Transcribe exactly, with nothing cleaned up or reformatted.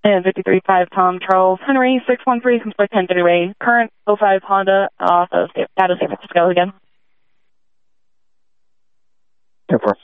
And fifty-three five Tom Charles Henry, six one three, comes by ten thirty way. Current oh five Honda off of data San Francisco again. ten four.